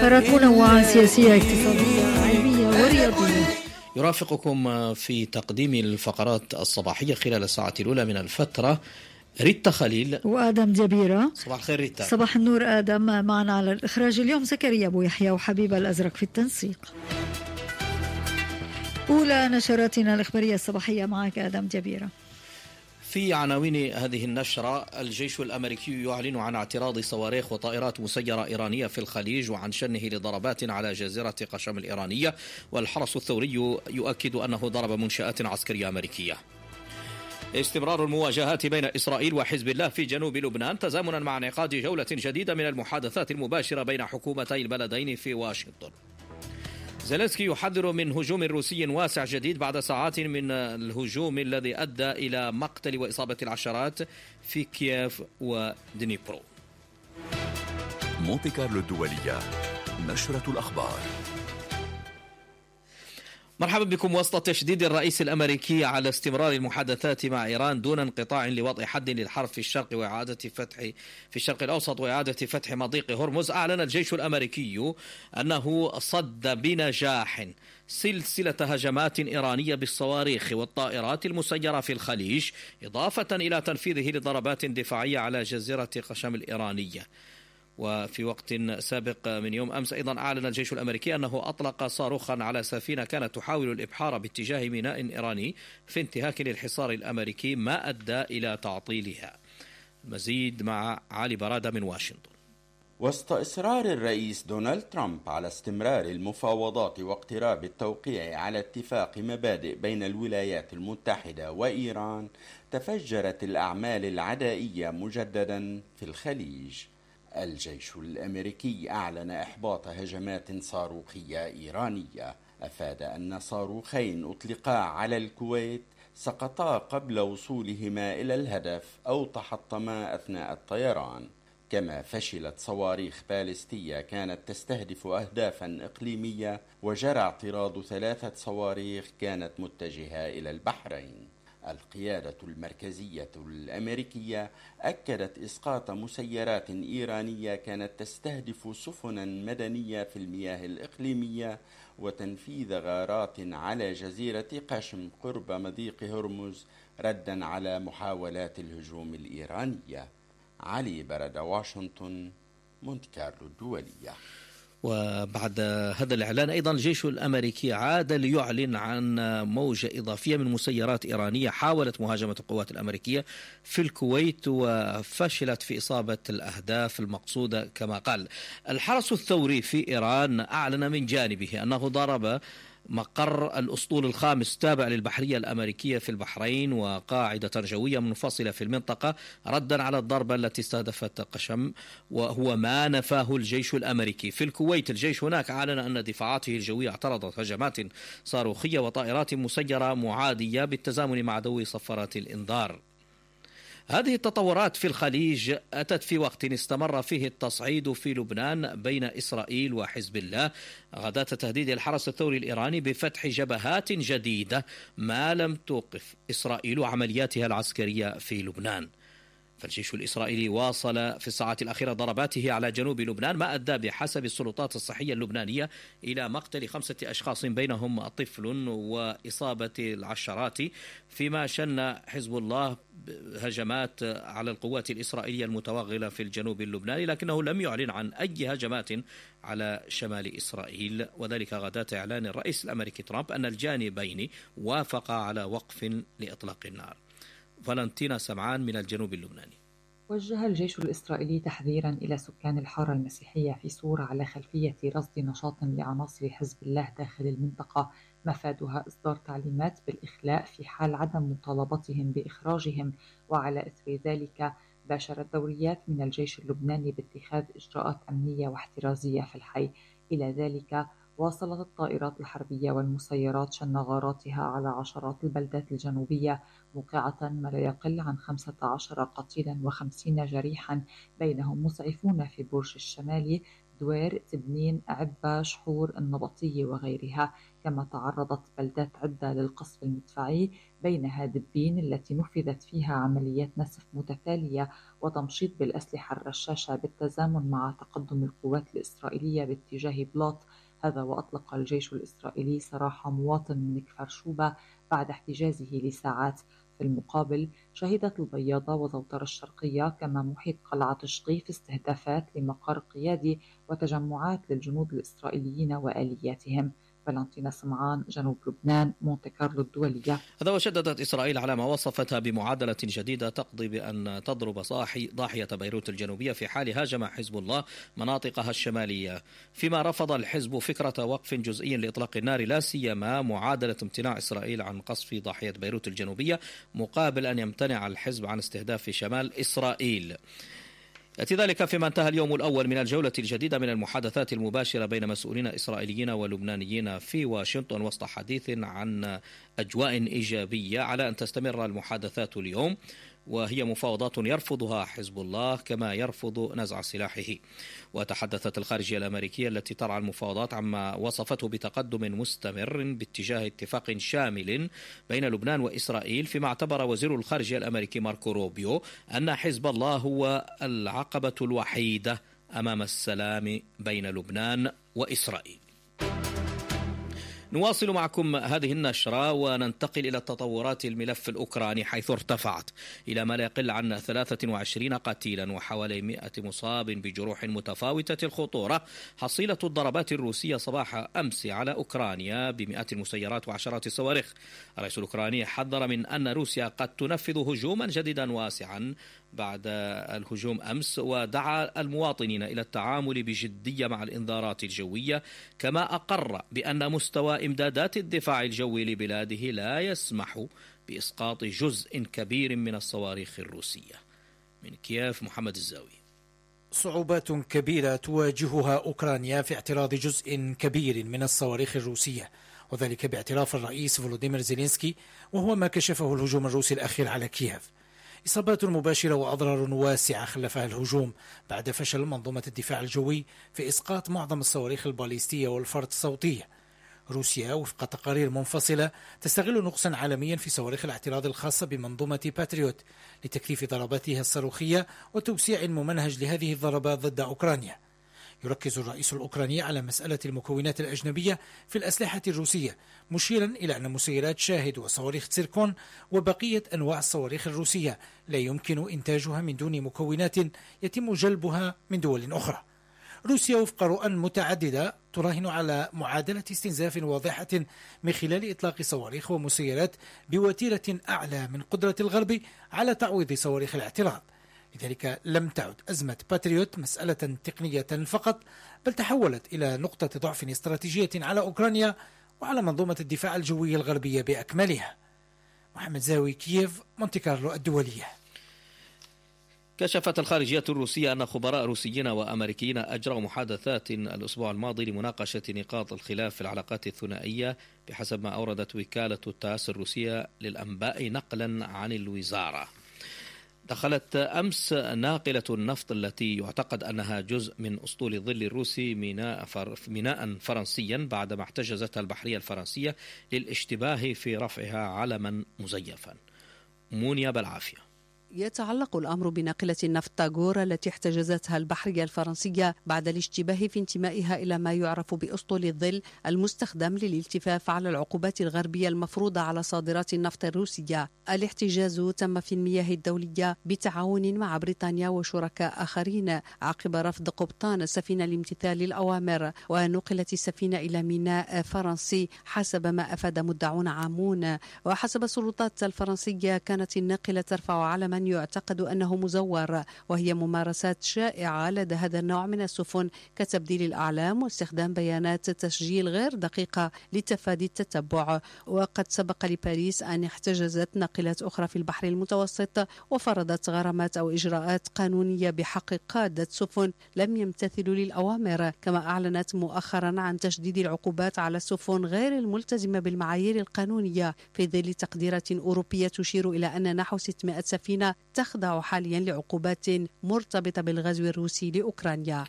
خيارات منوعة سياسية اقتصادية علمية ورياضية. يرافقكم في تقديم الفقرات الصباحية خلال الساعة الأولى من الفترة ريتا خليل وآدم جبيرة. صباح الخير ريتا. صباح النور آدم. معنا على الإخراج اليوم زكريا أبو يحيى وحبيبة الأزرق في التنسيق. أولى نشراتنا الإخبارية الصباحية معك آدم جبيرة. في عناوين هذه النشرة: الجيش الأمريكي يعلن عن اعتراض صواريخ وطائرات مسيرة إيرانية في الخليج وعن شنه لضربات على جزيرة قشم الإيرانية، والحرس الثوري يؤكد أنه ضرب منشآت عسكرية أمريكية. استمرار المواجهات بين إسرائيل وحزب الله في جنوب لبنان تزامنا مع انعقاد جولة جديدة من المحادثات المباشرة بين حكومتي البلدين في واشنطن. زيلينسكي يحذر من هجوم روسي واسع جديد بعد ساعات من الهجوم الذي أدى إلى مقتل وإصابة العشرات في كييف ودنيبرو. مونتي كارلو الدولية، نشرة الأخبار. مرحبا بكم. وسط تشديد الرئيس الأمريكي على استمرار المحادثات مع إيران دون انقطاع لوضع حد للحرب في الشرق الأوسط وإعادة فتح مضيق هرمز، أعلن الجيش الأمريكي أنه صد بنجاح سلسلة هجمات إيرانية بالصواريخ والطائرات المسيرة في الخليج، إضافة إلى تنفيذه لضربات دفاعية على جزيرة قشم الإيرانية. وفي وقت سابق من يوم أمس أيضا أعلن الجيش الأمريكي أنه أطلق صاروخا على سفينة كانت تحاول الإبحار باتجاه ميناء إيراني في انتهاك للحصار الأمريكي ما أدى إلى تعطيلها. المزيد مع علي برادة من واشنطن. وسط إصرار الرئيس دونالد ترامب على استمرار المفاوضات واقتراب التوقيع على اتفاق مبادئ بين الولايات المتحدة وإيران، تفجرت الأعمال العدائية مجددا في الخليج. الجيش الأمريكي أعلن إحباط هجمات صاروخية إيرانية، أفاد أن صاروخين أطلقا على الكويت سقطا قبل وصولهما إلى الهدف أو تحطما أثناء الطيران. كما فشلت صواريخ باليستية كانت تستهدف أهدافا إقليمية، وجرى اعتراض 3 صواريخ كانت متجهة إلى البحرين. القيادة المركزية الأمريكية أكدت إسقاط مسيرات إيرانية كانت تستهدف سفنا مدنية في المياه الإقليمية، وتنفيذ غارات على جزيرة قشم قرب مضيق هرمز ردا على محاولات الهجوم الإيرانية. علي برد، واشنطن، مونتي كارلو الدولية. وبعد هذا الإعلان أيضا الجيش الأمريكي عاد ليعلن عن موجة إضافية من مسيرات إيرانية حاولت مهاجمة القوات الأمريكية في الكويت وفشلت في إصابة الأهداف المقصودة. كما قال الحرس الثوري في إيران، أعلن من جانبه أنه ضرب مقر الأسطول الخامس تابع للبحرية الأمريكية في البحرين وقاعدة جوية منفصلة في المنطقة ردا على الضربة التي استهدفت قشم، وهو ما نفاه الجيش الأمريكي. في الكويت الجيش هناك أعلن أن دفاعاته الجوية اعترضت هجمات صاروخية وطائرات مسيرة معادية بالتزامن مع دوي صفارات الإنذار. هذه التطورات في الخليج أتت في وقت استمر فيه التصعيد في لبنان بين إسرائيل وحزب الله غداة تهديد الحرس الثوري الإيراني بفتح جبهات جديدة ما لم توقف إسرائيل عملياتها العسكرية في لبنان. فالجيش الإسرائيلي واصل في الساعات الأخيرة ضرباته على جنوب لبنان ما أدى بحسب السلطات الصحية اللبنانية إلى مقتل 5 أشخاص بينهم طفل وإصابة العشرات، فيما شن حزب الله هجمات على القوات الإسرائيلية المتوغلة في الجنوب اللبناني، لكنه لم يعلن عن أي هجمات على شمال إسرائيل، وذلك غداة إعلان الرئيس الأمريكي ترامب أن الجانبين وافقا على وقف لإطلاق النار. فالنتينا سمعان من الجنوب اللبناني. وجه الجيش الإسرائيلي تحذيرا إلى سكان الحارة المسيحية في صورة على خلفية رصد نشاط لعناصر حزب الله داخل المنطقة، مفادها إصدار تعليمات بالإخلاء في حال عدم مطالبتهم بإخراجهم. وعلى إثر ذلك باشرت دوريات من الجيش اللبناني باتخاذ إجراءات أمنية واحترازية في الحي. إلى ذلك واصلت الطائرات الحربية والمسيرات شن غاراتها على عشرات البلدات الجنوبية، موقعة ما لا يقل عن 15 قتيلا و50 جريحا، بينهم مسعفون في برج الشمالي دوير، تبنين، عبا، شحور، النبطية وغيرها. كما تعرضت بلدات عدة للقصف المدفعي، بينها دبين التي نفذت فيها عمليات نسف متتالية وتمشيط بالأسلحة الرشاشة بالتزامن مع تقدم القوات الإسرائيلية باتجاه بلاط. هذا وأطلق الجيش الإسرائيلي سراح مواطن من كفر شوبة بعد احتجازه لساعات. في المقابل شهدت البياضة وزوطر الشرقية كما محيط قلعة شقيف استهدافات لمقر قيادي وتجمعات للجنود الإسرائيليين وآلياتهم. فالنتينا سمعان، جنوب لبنان، مونte كارلو الدولية. هذا وشددت إسرائيل على ما وصفتها بمعادلة جديدة تقضي بأن تضرب ضاحية بيروت الجنوبية في حال هاجم حزب الله مناطقها الشمالية، فيما رفض الحزب فكرة وقف جزئي لإطلاق النار، لا سيما معادلة امتناع إسرائيل عن قصف ضاحية بيروت الجنوبية مقابل أن يمتنع الحزب عن استهداف شمال إسرائيل. يأتي ذلك فيما انتهى اليوم الأول من الجولة الجديدة من المحادثات المباشرة بين مسؤولين إسرائيليين ولبنانيين في واشنطن وسط حديث عن أجواء إيجابية على أن تستمر المحادثات اليوم، وهي مفاوضات يرفضها حزب الله كما يرفض نزع سلاحه. وتحدثت الخارجية الأمريكية التي ترعى المفاوضات عما وصفته بتقدم مستمر باتجاه اتفاق شامل بين لبنان وإسرائيل، فيما اعتبر وزير الخارجية الأمريكي ماركو روبيو أن حزب الله هو العقبة الوحيدة أمام السلام بين لبنان وإسرائيل. نواصل معكم هذه النشرة وننتقل إلى تطورات الملف الأوكراني، حيث ارتفعت إلى ما لا يقل عن 23 قتيلا وحوالي 100 مصاب بجروح متفاوتة الخطورة حصيلة الضربات الروسية صباح أمس على أوكرانيا بمئات المسيرات وعشرات الصواريخ. الرئيس الأوكراني حذر من أن روسيا قد تنفذ هجوما جديدا واسعا بعد الهجوم أمس، ودعا المواطنين إلى التعامل بجدية مع الإنذارات الجوية، كما أقر بأن مستوى إمدادات الدفاع الجوي لبلاده لا يسمح بإسقاط جزء كبير من الصواريخ الروسية. من كييف محمد الزاوي. صعوبات كبيرة تواجهها أوكرانيا في اعتراض جزء كبير من الصواريخ الروسية، وذلك باعتراف الرئيس فولوديمير زيلينسكي، وهو ما كشفه الهجوم الروسي الأخير على كييف. إصابات مباشرة وأضرار واسعة خلفها الهجوم بعد فشل منظومة الدفاع الجوي في إسقاط معظم الصواريخ الباليستية والفرد الصوتية. روسيا وفق تقارير منفصلة تستغل نقصا عالميا في صواريخ الاعتراض الخاصة بمنظومة باتريوت لتكثيف ضرباتها الصاروخية وتوسيع ممنهج لهذه الضربات ضد أوكرانيا. يركز الرئيس الأوكراني على مسألة المكونات الأجنبية في الأسلحة الروسية، مشيرا إلى أن مسيرات شاهد وصواريخ تسيركون وبقية أنواع الصواريخ الروسية لا يمكن إنتاجها من دون مكونات يتم جلبها من دول أخرى. روسيا وفق رؤى متعددة تراهن على معادلة استنزاف واضحة من خلال إطلاق صواريخ ومسيرات بوتيرة أعلى من قدرة الغرب على تعويض صواريخ الاعتراض. لذلك لم تعد أزمة باتريوت مسألة تقنية فقط، بل تحولت إلى نقطة ضعف استراتيجية على أوكرانيا وعلى منظومة الدفاع الجوي الغربية بأكملها. محمد زاوي، كييف، مونte كارلو الدولية. كشفت الخارجية الروسية أن خبراء روسيين وأمريكيين أجروا محادثات الأسبوع الماضي لمناقشة نقاط الخلاف في العلاقات الثنائية، بحسب ما أوردت وكالة تاس الروسية للأنباء نقلا عن الوزارة. دخلت أمس ناقلة النفط التي يعتقد أنها جزء من أسطول الظل الروسي ميناء فرنسيا بعدما احتجزتها البحرية الفرنسية للاشتباه في رفعها علما مزيفا. مونيا بالعافية. يتعلق الأمر بناقلة النفط تاغور التي احتجزتها البحرية الفرنسية بعد الاشتباه في انتمائها إلى ما يعرف بأسطول الظل المستخدم للالتفاف على العقوبات الغربية المفروضة على صادرات النفط الروسية. الاحتجاز تم في المياه الدولية بتعاون مع بريطانيا وشركاء آخرين عقب رفض قبطان السفينة لامتثال الأوامر، ونقلت السفينة إلى ميناء فرنسي حسب ما أفاد مدعون عامون. وحسب السلطات الفرنسية كانت الناقلة ترفع علما يعتقد أنه مزور، وهي ممارسات شائعة لدى هذا النوع من السفن كتبديل الأعلام واستخدام بيانات تسجيل غير دقيقة لتفادي التتبع. وقد سبق لباريس أن احتجزت ناقلات أخرى في البحر المتوسط وفرضت غرامات أو إجراءات قانونية بحق قادة سفن لم يمتثلوا للأوامر. كما أعلنت مؤخرا عن تشديد العقوبات على السفن غير الملتزمة بالمعايير القانونية في ظل تقديرات أوروبية تشير إلى أن نحو 600 سفينة تخضع حاليا لعقوبات مرتبطة بالغزو الروسي لأوكرانيا.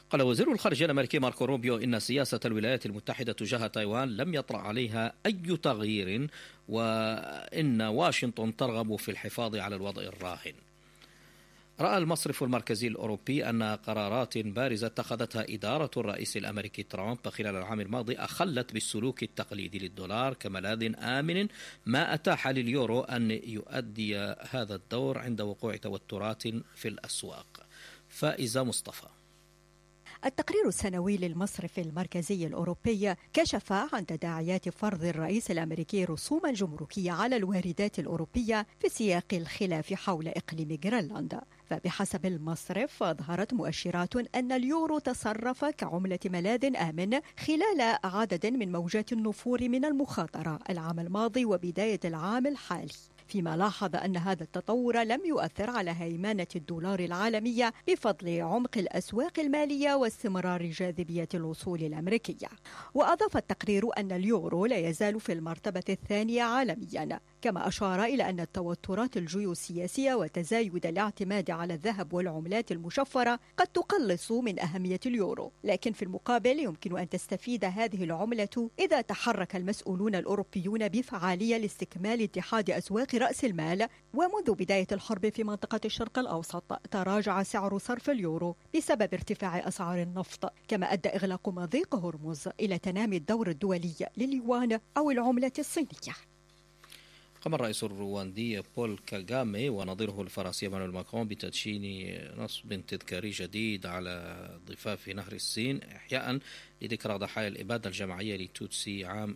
قال وزير الخارجية الأمريكي ماركو روبيو إن سياسة الولايات المتحدة تجاه تايوان لم يطرأ عليها أي تغيير، وإن واشنطن ترغب في الحفاظ على الوضع الراهن. رأى المصرف المركزي الأوروبي أن قرارات بارزة اتخذتها إدارة الرئيس الأمريكي ترامب خلال العام الماضي أخلت بالسلوك التقليدي للدولار كملاذ آمن، ما أتاح لليورو أن يؤدي هذا الدور عند وقوع توترات في الأسواق. فائزة مصطفى. التقرير السنوي للمصرف المركزي الأوروبي كشف عن تداعيات فرض الرئيس الأمريكي رسوما جمركية على الواردات الأوروبية في سياق الخلاف حول إقليم جرينلندا. فبحسب المصرف أظهرت مؤشرات أن اليورو تصرف كعملة ملاذ آمن خلال عدد من موجات النفور من المخاطرة العام الماضي وبداية العام الحالي، فيما لاحظ أن هذا التطور لم يؤثر على هيمنة الدولار العالمية بفضل عمق الأسواق المالية واستمرار جاذبية الوصول الأمريكية. وأضاف التقرير أن اليورو لا يزال في المرتبة الثانية عالميا، كما أشار إلى أن التوترات الجيوسياسية وتزايد الاعتماد على الذهب والعملات المشفرة قد تقلص من أهمية اليورو، لكن في المقابل يمكن أن تستفيد هذه العملة إذا تحرك المسؤولون الأوروبيون بفعالية لاستكمال اتحاد أسواق رأس المال. ومنذ بداية الحرب في منطقة الشرق الأوسط تراجع سعر صرف اليورو بسبب ارتفاع أسعار النفط، كما أدى إغلاق مضيق هرمز إلى تنامي الدور الدولي لليوان أو العملة الصينية. قام الرئيس الرواندي بول كاغامي ونظيره الفرنسي مانويل ماكرون بتدشين نصب تذكاري جديد على ضفاف نهر السين إحياء لذكرى ضحايا الإبادة الجماعية لتوتسي عام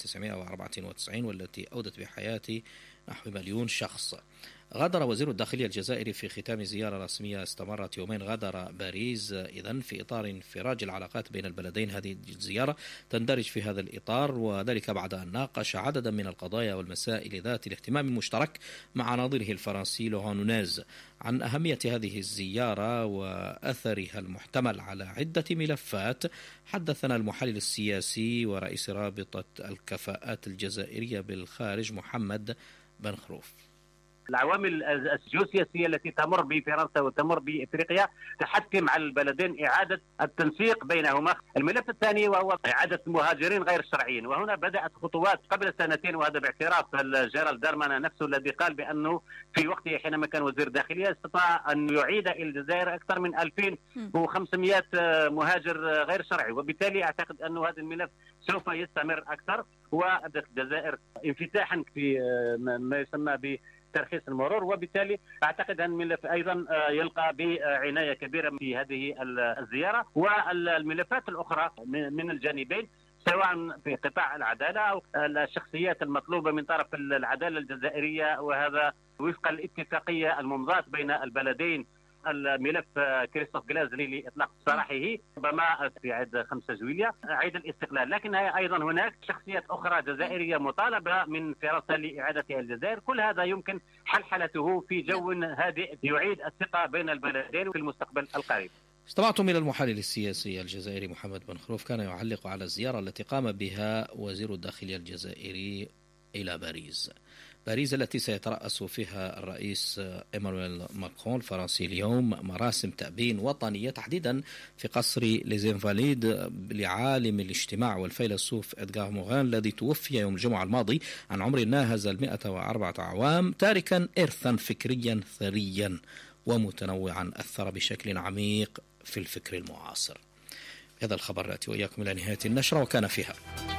1994 والتي أودت بحياة نحو 1,000,000 شخص. غادر وزير الداخلية الجزائري في ختام زيارة رسمية استمرت يومين غادر باريس إذن في إطار انفراج العلاقات بين البلدين. هذه الزيارة تندرج في هذا الإطار، وذلك بعد أن ناقش عددا من القضايا والمسائل ذات الاهتمام المشترك مع نظيره الفرنسي لوران نونيز. عن أهمية هذه الزيارة وأثرها المحتمل على عدة ملفات حدثنا المحلل السياسي ورئيس رابطة الكفاءات الجزائرية بالخارج محمد بن خروف. العوامل الجيوسياسية التي تمر بفرنسا وتمر بإفريقيا تحتم على البلدين إعادة التنسيق بينهما. الملف الثاني وهو إعادة المهاجرين غير الشرعيين، وهنا بدأت خطوات قبل سنتين، وهذا باعتراف جيرالد دارمان نفسه الذي قال بأنه في وقته حينما كان وزير داخلية استطاع أن يعيد إلى الجزائر أكثر من 2500 مهاجر غير شرعي، وبالتالي أعتقد أن هذا الملف سوف يستمر أكثر. وأدت الجزائر انفتاحا في ما يسمى بترخيص المرور، وبالتالي أعتقد أن الملف أيضا يلقى بعناية كبيرة في هذه الزيارة. والملفات الأخرى من الجانبين سواء في قطاع العدالة أو الشخصيات المطلوبة من طرف العدالة الجزائرية، وهذا وفق الاتفاقية الممضاة بين البلدين. الملف كريستوف غلازلي لإطلاق سراحه ربما في عيد 5 جويلية عيد الاستقلال، لكن أيضا هناك شخصيات أخرى جزائرية مطالبة من فرنسا لإعادتها الجزائر. كل هذا يمكن حلحلته في جو هادئ يعيد الثقة بين البلدين في المستقبل القريب. استمعتم إلى المحلل السياسي الجزائري محمد بن خروف، كان يعلق على الزيارة التي قام بها وزير الداخلية الجزائري إلى باريس التي سيترأس فيها الرئيس إيمانويل ماكرون الفرنسي اليوم مراسم تأبين وطنية، تحديدا في قصر ليزينفاليد لعالم الاجتماع والفيلسوف إدغار موغان الذي توفي يوم الجمعة الماضي عن عمر ناهز 104 أعوام، تاركا إرثا فكريا ثريا ومتنوعا أثر بشكل عميق في الفكر المعاصر. هذا الخبر نأتي وإياكم إلى نهاية النشرة، وكان فيها: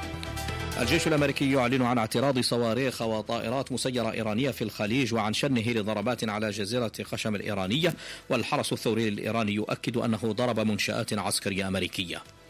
الجيش الأمريكي يعلن عن اعتراض صواريخ وطائرات مسيرة إيرانية في الخليج وعن شنه لضربات على جزيرة خشم الإيرانية، والحرس الثوري الإيراني يؤكد أنه ضرب منشآت عسكرية أمريكية.